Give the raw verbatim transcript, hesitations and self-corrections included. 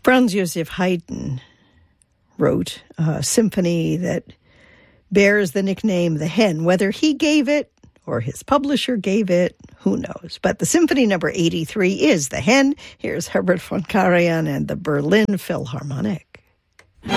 Franz Joseph Haydn wrote a symphony that bears the nickname The Hen. Whether he gave it or his publisher gave it, who knows? But the symphony number eighty-three is The Hen. Here's Herbert von Karajan and the Berlin Philharmonic.